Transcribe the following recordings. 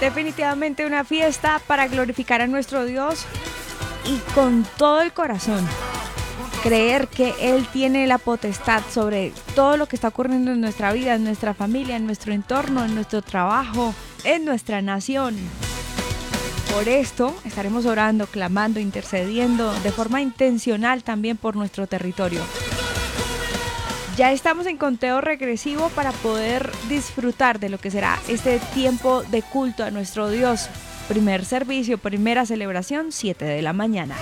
Definitivamente una fiesta para glorificar a nuestro Dios y con todo el corazón. Creer que Él tiene la potestad sobre todo lo que está ocurriendo en nuestra vida, en nuestra familia, en nuestro entorno, en nuestro trabajo, en nuestra nación. Por esto estaremos orando, clamando, intercediendo de forma intencional también por nuestro territorio. Ya estamos en conteo regresivo para poder disfrutar de lo que será este tiempo de culto a nuestro Dios. Primer servicio, primera celebración, 7 de la mañana.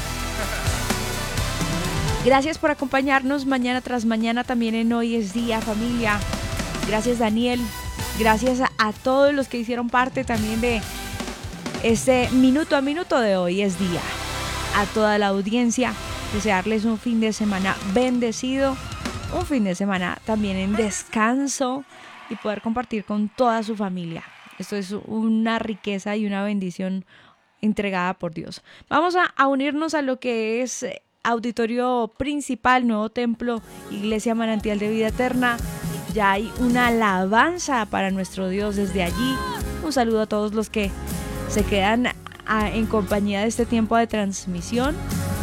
Gracias por acompañarnos mañana tras mañana también en Hoy es Día, familia. Gracias, Daniel. Gracias a todos los que hicieron parte también de este minuto a minuto de Hoy es Día. A toda la audiencia, desearles un fin de semana bendecido, un fin de semana también en descanso y poder compartir con toda su familia. Esto es una riqueza y una bendición entregada por Dios. Vamos a unirnos a lo que es auditorio principal, Nuevo Templo, Iglesia Manantial de Vida Eterna. Ya hay una alabanza para nuestro Dios desde allí. Un saludo a todos los que se quedan en compañía de este tiempo de transmisión.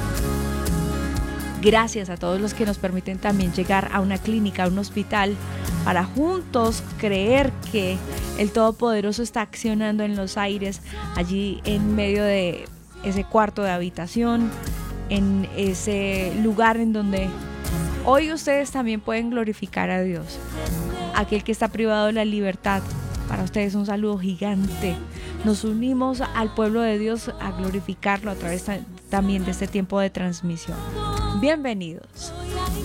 Gracias a todos los que nos permiten también llegar a una clínica, a un hospital, para juntos creer que el Todopoderoso está accionando en los aires, allí en medio de ese cuarto de habitación, en ese lugar en donde hoy ustedes también pueden glorificar a Dios. Aquel que está privado de la libertad, para ustedes un saludo gigante. Nos unimos al pueblo de Dios a glorificarlo a través también de este tiempo de transmisión. Bienvenidos.